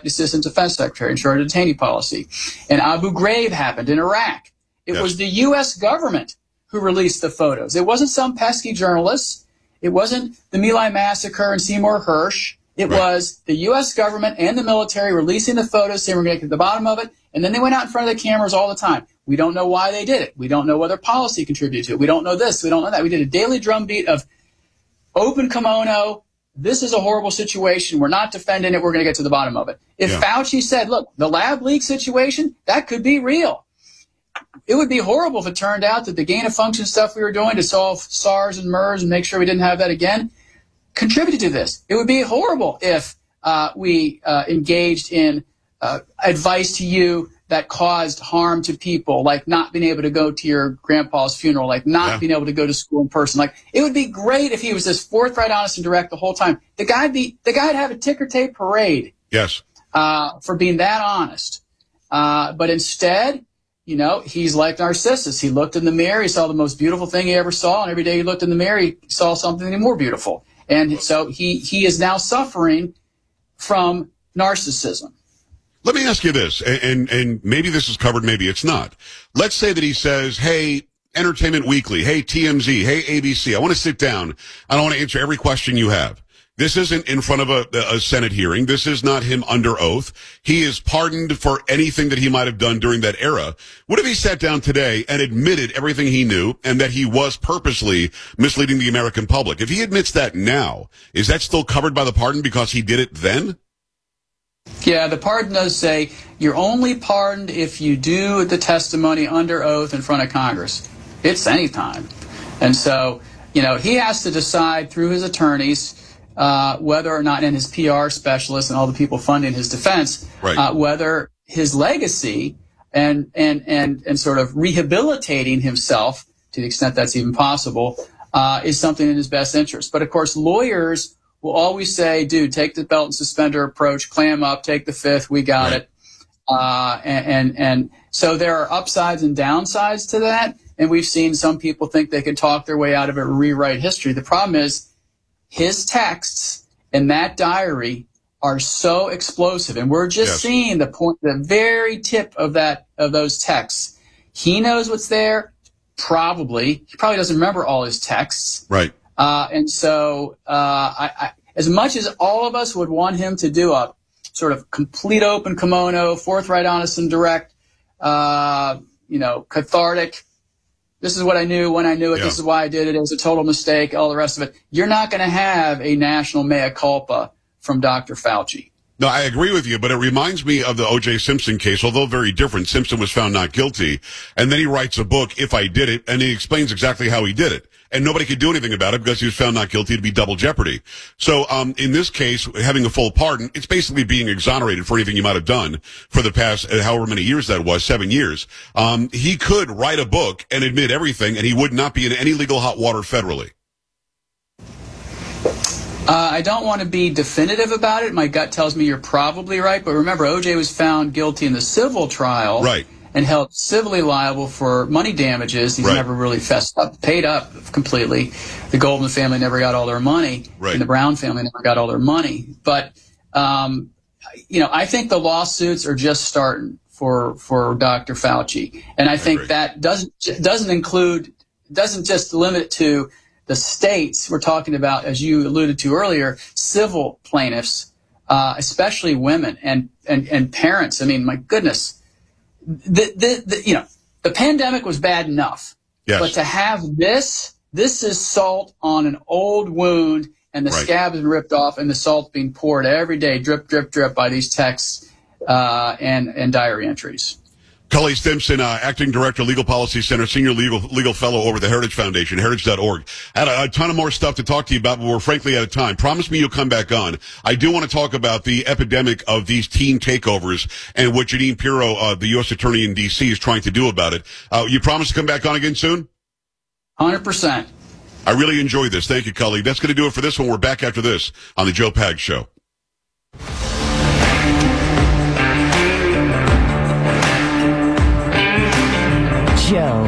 assistant defense secretary in charge of detaining policy. And Abu Ghraib happened in Iraq. It was the U.S. government who released the photos. It wasn't some pesky journalists. It wasn't the My Lai massacre and Seymour Hersh. It was the U.S. government and the military releasing the photos, saying we're going to get to the bottom of it. And then they went out in front of the cameras all the time. We don't know why they did it. We don't know whether policy contributed to it. We don't know this. We don't know that. We did a daily drumbeat of open kimono. This is a horrible situation. We're not defending it. We're going to get to the bottom of it. If Fauci said, look, the lab leak situation, that could be real. It would be horrible if it turned out that the gain-of-function stuff we were doing to solve SARS and MERS and make sure we didn't have that again contributed to this. It would be horrible if we engaged in advice to you that caused harm to people, like not being able to go to your grandpa's funeral, like not being able to go to school in person. Like, it would be great if he was this forthright, honest, and direct the whole time. The guy'd have a ticker tape parade. Yes. For being that honest. But instead, you know, he's like Narcissus. He looked in the mirror, he saw the most beautiful thing he ever saw, and every day he looked in the mirror, he saw something even more beautiful. And so he is now suffering from narcissism. Let me ask you this, and maybe this is covered, maybe it's not. Let's say that he says, hey, Entertainment Weekly, hey, TMZ, hey, ABC, I want to sit down. I don't want to answer every question you have. This isn't in front of a Senate hearing. This is not him under oath. He is pardoned for anything that he might have done during that era. What if he sat down today and admitted everything he knew and that he was purposely misleading the American public? If he admits that now, is that still covered by the pardon because he did it then? Yeah, the pardon does say you're only pardoned if you do the testimony under oath in front of Congress. It's any time. And so, you know, he has to decide through his attorneys whether or not, and his PR specialists and all the people funding his defense, whether his legacy and sort of rehabilitating himself, to the extent that's even possible, is something in his best interest. But, of course, lawyers will always say, dude, take the belt and suspender approach, clam up, take the fifth, we got it. And so there are upsides and downsides to that, and we've seen some people think they can talk their way out of it, rewrite history. The problem is his texts in that diary are so explosive, and we're just seeing the very tip of those texts. He knows what's there, probably. He probably doesn't remember all his texts. Right. And so I, as much as all of us would want him to do a sort of complete open kimono, forthright, honest, and direct, cathartic, this is what I knew when I knew it, this is why I did it, it was a total mistake, all the rest of it, you're not going to have a national mea culpa from Dr. Fauci. No, I agree with you, but it reminds me of the O.J. Simpson case, although very different. Simpson was found not guilty, and then he writes a book, If I Did It, and he explains exactly how he did it. And nobody could do anything about it because he was found not guilty. It'd be double jeopardy. So, in this case, having a full pardon, it's basically being exonerated for anything you might have done for the past, however many years that was, 7 years. He could write a book and admit everything, and he would not be in any legal hot water federally. I don't want to be definitive about it. My gut tells me you're probably right. But remember, O.J. was found guilty in the civil trial. Right. And held civilly liable for money damages. He's never really paid up completely. The Goldman family never got all their money. Right. And the Brown family never got all their money. But, I think the lawsuits are just starting for Dr. Fauci. And I think that doesn't just limit it to the states. We're talking about, as you alluded to earlier, civil plaintiffs, especially women and parents. I mean, my goodness. The pandemic was bad enough, but to have this is salt on an old wound, and the scab has been ripped off, and the salt's being poured every day, drip, drip, drip, by these texts and diary entries. Cully Stimson, Acting Director, Legal Policy Center, Senior Legal Fellow over the Heritage Foundation, heritage.org. I had a ton of more stuff to talk to you about, but we're frankly out of time. Promise me you'll come back on. I do want to talk about the epidemic of these teen takeovers and what Jeanine Pirro, the U.S. Attorney in D.C., is trying to do about it. You promise to come back on again soon? 100%. I really enjoyed this. Thank you, Cully. That's going to do it for this one. We're back after this on the Joe Pags Show. Joe